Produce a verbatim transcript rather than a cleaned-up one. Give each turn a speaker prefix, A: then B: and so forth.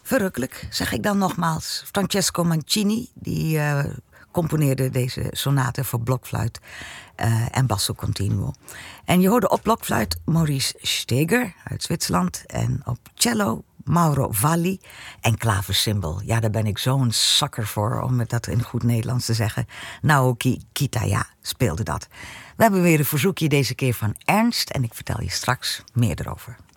A: Verrukkelijk, zeg ik dan nogmaals. Francesco Mancini, die uh, componeerde deze sonate voor blokfluit uh, en basso continuo. En je hoorde op blokfluit Maurice Steger uit Zwitserland en op cello Mauro Valli en klaversymbol. Ja, daar ben ik zo'n zakker voor, om dat in goed Nederlands te zeggen. Naoki Kitaya speelde dat. We hebben weer een verzoekje deze keer van Ernst en ik vertel je straks meer erover.